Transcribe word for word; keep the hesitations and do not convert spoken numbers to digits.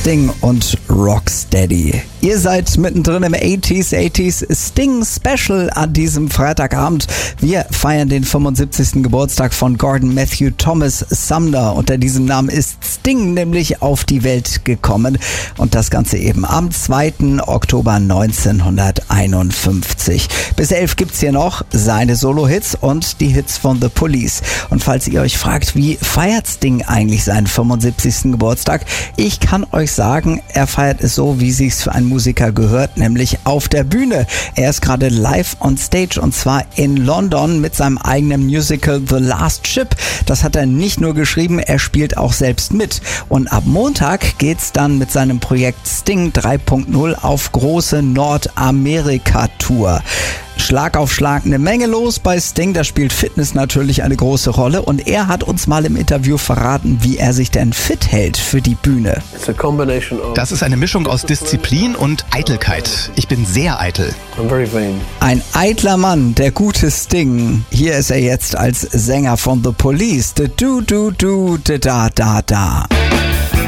Sting und Rocksteady. Ihr seid mittendrin im achtziger achtziger Sting Special an diesem Freitagabend. Wir feiern den fünfundsiebzigsten Geburtstag von Gordon Matthew Thomas Sumner. Unter diesem Namen ist Sting nämlich auf die Welt gekommen. Und das Ganze eben am zweiten Oktober neunzehnhunderteinundfünfzig. Bis elf gibt's hier noch seine Solo-Hits und die Hits von The Police. Und falls ihr euch fragt, wie feiert Sting eigentlich seinen fünfundsiebzigsten Geburtstag? Ich kann euch sagen, er feiert es so, wie sich's für einen Musiker gehört, nämlich auf der Bühne. Er ist gerade live on stage und zwar in London mit seinem eigenen Musical The Last Ship. Das hat er nicht nur geschrieben, er spielt auch selbst mit. Und ab Montag geht's dann mit seinem Projekt Sting drei Punkt null auf große Nordamerika-Tour. Schlag auf Schlag eine Menge los bei Sting, da spielt Fitness natürlich eine große Rolle und er hat uns mal im Interview verraten, wie er sich denn fit hält für die Bühne. Das ist eine Mischung aus Disziplin und Eitelkeit. Ich bin sehr eitel. Ein eitler Mann, der gute Sting. Hier ist er jetzt als Sänger von The Police. Du, du, du, da, da, da.